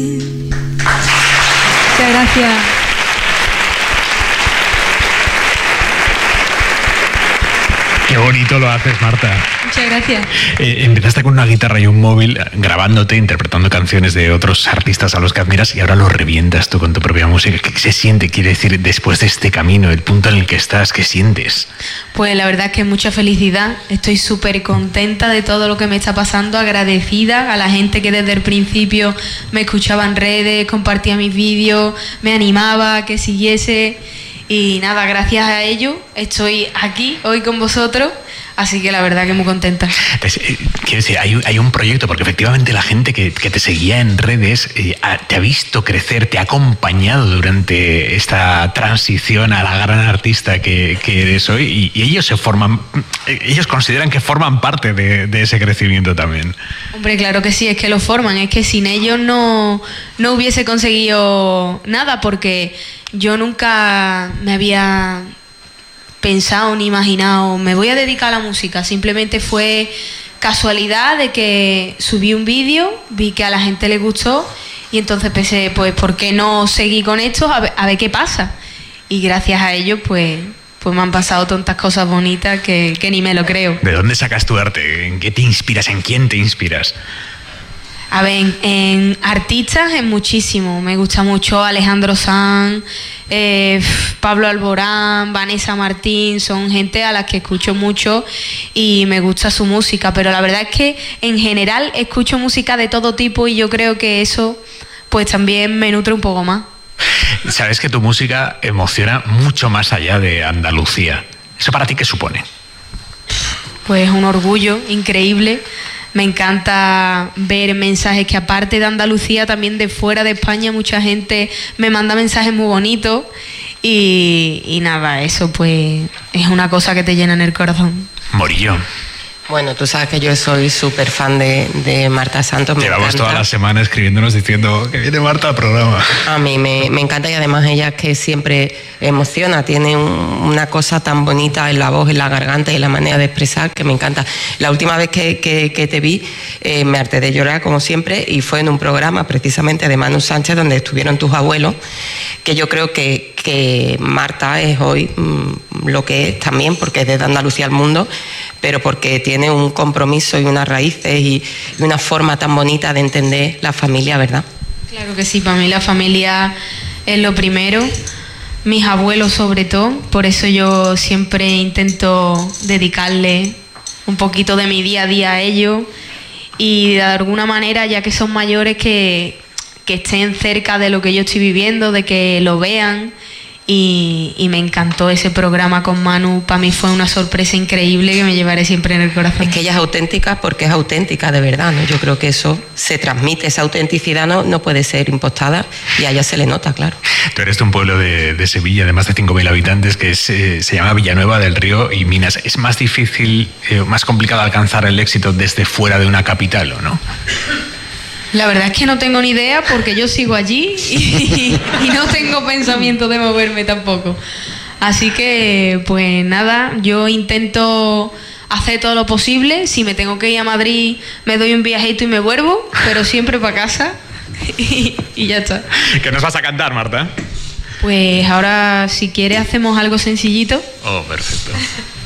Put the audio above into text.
Muchas gracias. Qué bonito lo haces, Marta. Muchas gracias. Empezaste con una guitarra y un móvil grabándote, interpretando canciones de otros artistas a los que admiras y ahora lo revientas tú con tu propia música. ¿Qué se siente, quiere decir, después de este camino, el punto en el que estás? ¿Qué sientes? Pues la verdad es que mucha felicidad. Estoy súper contenta de todo lo que me está pasando, agradecida a la gente que desde el principio me escuchaba en redes, compartía mis vídeos, me animaba a que siguiese. Y nada, gracias a ello estoy aquí hoy con vosotros, así que la verdad que muy contenta. Quiero decir, hay un proyecto, porque efectivamente la gente que te seguía en redes te ha visto crecer, te ha acompañado durante esta transición a la gran artista que eres hoy, y ellos consideran que forman parte de ese crecimiento también. Hombre, claro que sí, es que lo forman, es que sin ellos no hubiese conseguido nada, porque yo nunca me había pensado ni imaginado, me voy a dedicar a la música. Simplemente fue casualidad de que subí un vídeo, vi que a la gente le gustó y entonces pensé, pues, ¿por qué no seguir con esto? A ver qué pasa. Y gracias a ello, pues me han pasado tantas cosas bonitas que ni me lo creo. ¿De dónde sacas tu arte? ¿En qué te inspiras? ¿En quién te inspiras? A ver, en artistas es muchísimo. Me gusta mucho Alejandro Sanz, Pablo Alborán, Vanessa Martín. Son gente a las que escucho mucho y me gusta su música. Pero la verdad es que en general escucho música de todo tipo y yo creo que eso pues también me nutre un poco más. Sabes que tu música emociona mucho más allá de Andalucía. ¿Eso para ti qué supone? Pues un orgullo increíble. Me encanta ver mensajes que aparte de Andalucía, también de fuera de España, mucha gente me manda mensajes muy bonitos y nada, eso pues es una cosa que te llena en el corazón. Morillo. Bueno, tú sabes que yo soy súper fan de Marta Santos. Llevamos toda la semana escribiéndonos diciendo que viene Marta al programa. A mí me encanta, y además ella que siempre emociona, tiene una cosa tan bonita en la voz, en la garganta y en la manera de expresar que me encanta. La última vez que te vi me harté de llorar como siempre y fue en un programa precisamente de Manu Sánchez donde estuvieron tus abuelos, que yo creo que Marta es hoy lo que es también porque es de Andalucía al mundo, pero porque tiene un compromiso y unas raíces y una forma tan bonita de entender la familia, ¿verdad? Claro que sí, para mí la familia es lo primero, mis abuelos sobre todo, por eso yo siempre intento dedicarle un poquito de mi día a día a ellos y de alguna manera, ya que son mayores, que estén cerca de lo que yo estoy viviendo, de que lo vean. Y me encantó ese programa con Manu. Para mí fue una sorpresa increíble que me llevaré siempre en el corazón. Es que ella es auténtica porque es auténtica de verdad, ¿no? Yo creo que eso se transmite, esa autenticidad no puede ser impostada y a ella se le nota, claro. Tú eres de un pueblo de Sevilla de más de 5.000 habitantes que se llama Villanueva del Río y Minas. ¿Es más difícil, más complicado alcanzar el éxito desde fuera de una capital o no? La verdad es que no tengo ni idea porque yo sigo allí y no tengo pensamiento de moverme tampoco. Así que, pues nada, yo intento hacer todo lo posible. Si me tengo que ir a Madrid, me doy un viajito y me vuelvo, pero siempre para casa y ya está. ¿Qué nos vas a cantar, Marta? Pues ahora, si quieres, hacemos algo sencillito. Oh, perfecto.